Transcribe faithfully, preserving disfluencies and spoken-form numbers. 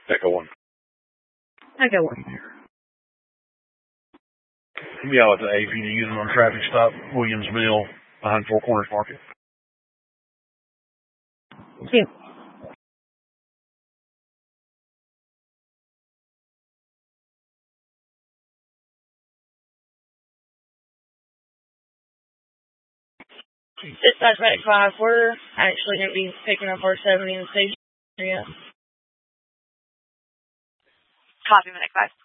Echo one. Echo one. Yeah, with the A P D using on traffic stop, Williams Mill, behind Four Corners Market. Yeah. Dispatch Medic five, we're actually going to be picking up our seventy in the station area. Copy, Medic five.